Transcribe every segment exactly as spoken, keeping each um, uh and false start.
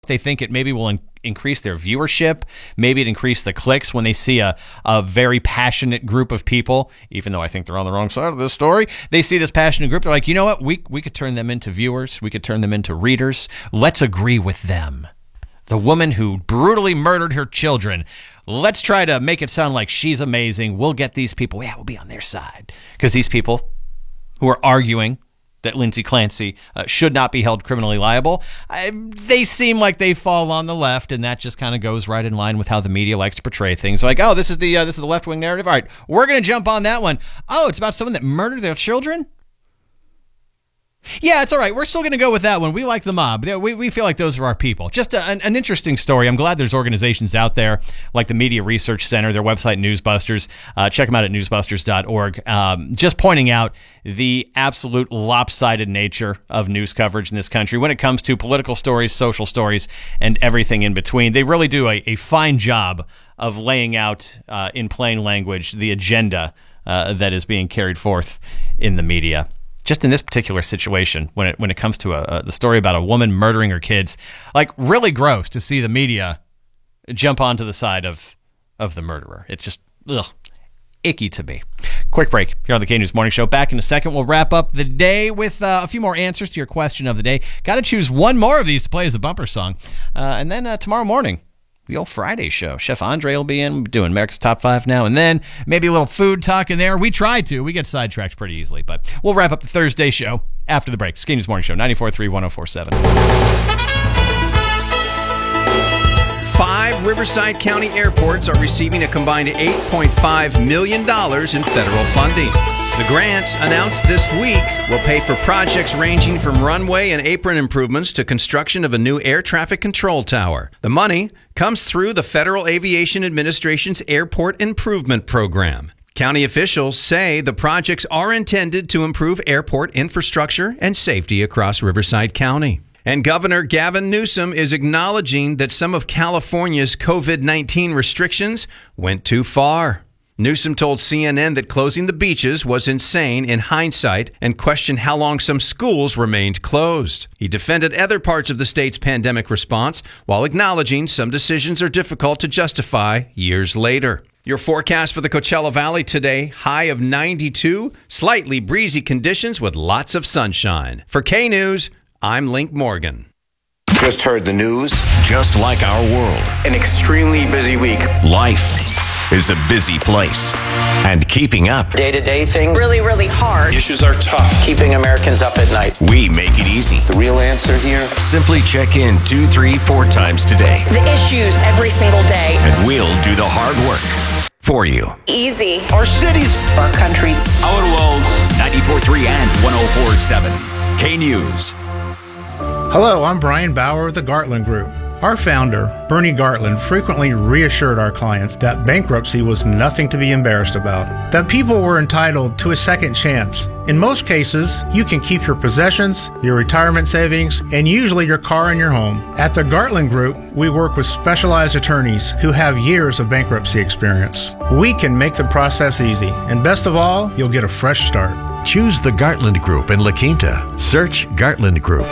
They think it maybe will in- increase their viewership. Maybe it increase the clicks when they see a, a very passionate group of people, even though I think they're on the wrong side of this story. They see this passionate group. They're like, you know what? We, we could turn them into viewers. We could turn them into readers. Let's agree with them. The woman who brutally murdered her children. Let's try to make it sound like she's amazing. We'll get these people. Yeah, we'll be on their side. Because these people who are arguing that Lindsay Clancy uh, should not be held criminally liable, I, they seem like they fall on the left, and that just kind of goes right in line with how the media likes to portray things. Like, oh, this is the uh, this is the left-wing narrative. All right, we're going to jump on that one. Oh, it's about someone that murdered their children? Yeah, it's all right. We're still going to go with that one. We like the mob. We we feel like those are our people. Just a, an, an interesting story. I'm glad there's organizations out there like the Media Research Center, their website, Newsbusters. Uh, check them out at newsbusters dot org. Um, just pointing out the absolute lopsided nature of news coverage in this country when it comes to political stories, social stories, and everything in between. They really do a, a fine job of laying out uh, in plain language the agenda uh, that is being carried forth in the media. Just in this particular situation, when it when it comes to a, a, the story about a woman murdering her kids, like really gross to see the media jump onto the side of of the murderer. It's just ugh, icky to me. Quick break here on the K News Morning Show. Back in a second, we'll wrap up the day with uh, a few more answers to your question of the day. Got to choose one more of these to play as a bumper song, uh, and then uh, tomorrow morning, the old Friday show. Chef Andre will be in doing America's Top five now and then. Maybe a little food talk in there. We try to. We get sidetracked pretty easily. But we'll wrap up the Thursday show after the break. K News Morning Show, ninety-four point three, one oh four point seven. Five Riverside County airports are receiving a combined eight point five million dollars in federal funding. The grants, announced this week, will pay for projects ranging from runway and apron improvements to construction of a new air traffic control tower. The money comes through the Federal Aviation Administration's Airport Improvement Program. County officials say the projects are intended to improve airport infrastructure and safety across Riverside County. And Governor Gavin Newsom is acknowledging that some of California's covid nineteen restrictions went too far. Newsom told C N N that closing the beaches was insane in hindsight and questioned how long some schools remained closed. He defended other parts of the state's pandemic response while acknowledging some decisions are difficult to justify years later. Your forecast for the Coachella Valley today, high of ninety-two, slightly breezy conditions with lots of sunshine. For K News, I'm Link Morgan. Just heard the news. Just like our world. An extremely busy week. Life is a busy place. And keeping up. Day-to-day things. Really, really hard. Issues are tough. Keeping Americans up at night. We make it easy. The real answer here? Simply check in two, three, four times today. The issues every single day. And we'll do the hard work for you. Easy. Our cities. Our country. Our world. ninety-four point three and one oh four point seven. K News. Hello, I'm Brian Bauer of the Gartland Group. Our founder, Bernie Gartland, frequently reassured our clients that bankruptcy was nothing to be embarrassed about, that people were entitled to a second chance. In most cases, you can keep your possessions, your retirement savings, and usually your car and your home. At the Gartland Group, we work with specialized attorneys who have years of bankruptcy experience. We can make the process easy, and best of all, you'll get a fresh start. Choose the Gartland Group in La Quinta. Search Gartland Group.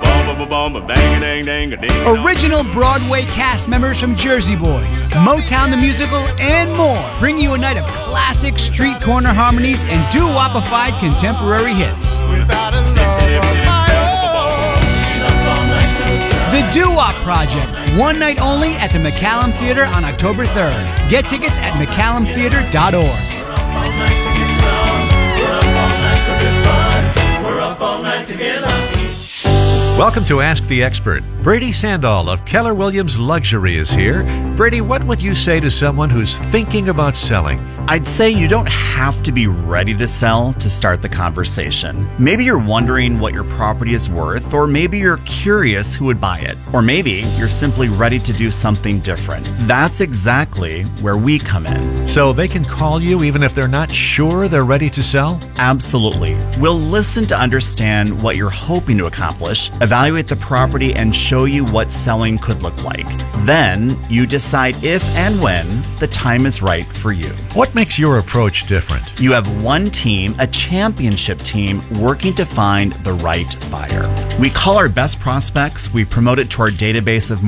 Original Broadway cast members from Jersey Boys, Motown the Musical, and more bring you a night of classic street corner harmonies and doo-wop-ified contemporary hits. The Doo-Wop Project, one night only at the McCallum Theater on October third. Get tickets at mccallum theater dot org. We're up all night together. Welcome to Ask the Expert. Brady Sandall of Keller Williams Luxury is here. Brady, what would you say to someone who's thinking about selling? I'd say you don't have to be ready to sell to start the conversation. Maybe you're wondering what your property is worth, or maybe you're curious who would buy it, or maybe you're simply ready to do something different. That's exactly where we come in. So they can call you even if they're not sure they're ready to sell? Absolutely. We'll listen to understand what you're hoping to accomplish, evaluate the property, and show you what selling could look like. Then you decide if and when the time is right for you. What makes your approach different? You have one team, a championship team, working to find the right buyer. We call our best prospects, we promote it to our database of